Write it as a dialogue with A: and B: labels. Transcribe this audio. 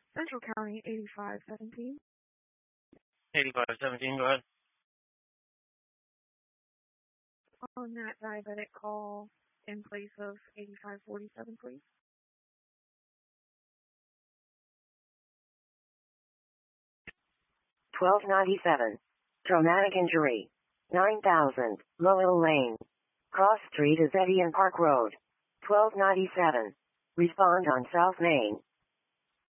A: Central County 8517.
B: 8517, go ahead.
A: On that diabetic call in place of 8547, please.
C: $12.97. Traumatic injury. 9,000, Lowell Lane. Cross Street is Eddie and Park Road. $12.97. Respond on South Main.